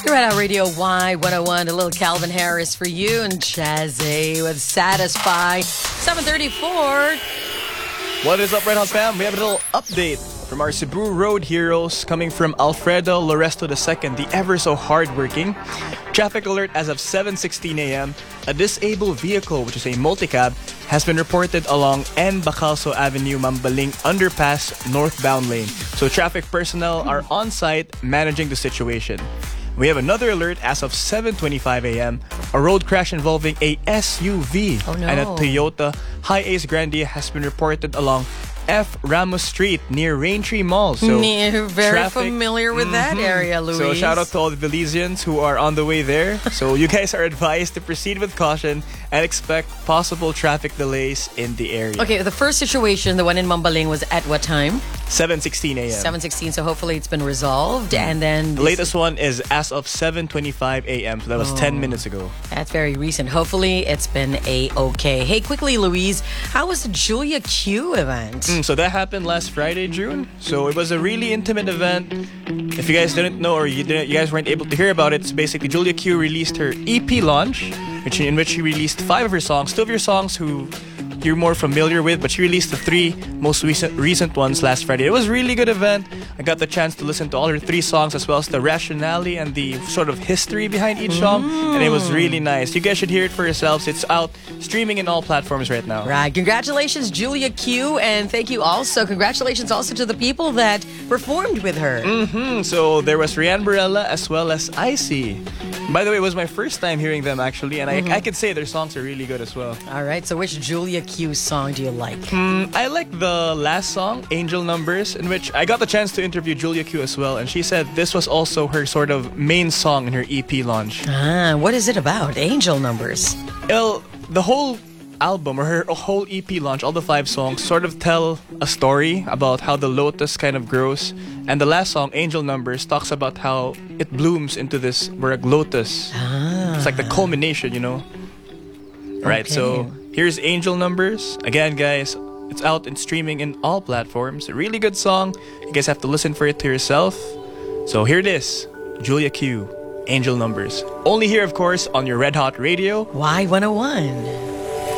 Red Out Radio Y101, a little Calvin Harris for you, and Chazzy with Satisfy. 7:34. What is up, Red Hot fam? We have a little update from our Cebu Road heroes coming from Alfredo Loresto II, the ever so hardworking. Traffic alert as of 7:16 a.m. A disabled vehicle, which is a multicab, has been reported along N. Bacalso Avenue, Mambaling Underpass, northbound lane. So traffic personnel are on site managing the situation. We have another alert as of 7:25 a.m. A road crash involving a SUV and a Toyota Hi-Ace Grande has been reported along F. Ramos Street near Raintree Mall. So very familiar with that area, Luis. So shout out to all the Belizeans who are on the way there. So you guys are advised to proceed with caution and expect possible traffic delays in the area. Okay, the first situation, the one in Mambaling, was at what time? 7:16 a.m. 7:16, so hopefully it's been resolved. And then the latest one is as of 7:25 a.m. So that was 10 minutes ago. That's very recent. Hopefully it's been a-okay. Hey, quickly, Louise, how was the Julia Q event? So that happened last Friday, June. So it was a really intimate event. If you guys didn't know or you guys weren't able to hear about it, it's basically Julia Q released her EP launch, in which she released 5 of her songs. 2 of your songs who you're more familiar with, but she released the 3 most recent ones last Friday. It was a really good event. I got the chance to listen to all her 3 songs as well as the rationale and the sort of history behind each song, and it was really nice. You guys should hear it for yourselves. It's out streaming in all platforms right now. Right. Congratulations, Julia Q, and thank you also. Congratulations also to the people that performed with her. So there was Rian Barella as well as Icy. By the way, it was my first time hearing them actually, and I can say their songs are really good as well. All right. So which Julia Q song do you like? I like the last song, Angel Numbers, in which I got the chance to interview Julia Q as well, and she said this was also her sort of main song in her EP launch. What is it about? Angel Numbers? Well, the whole album or her whole EP launch, all the 5 songs sort of tell a story about how the lotus kind of grows, and the last song, Angel Numbers, talks about how it blooms into this lotus. It's like the culmination, you know. Right, so here's Angel Numbers. Again, guys, it's out and streaming in all platforms. A really good song. You guys have to listen for it to yourself. So here it is, Julia Q, Angel Numbers. Only here, of course, on your Red Hot Radio Y101.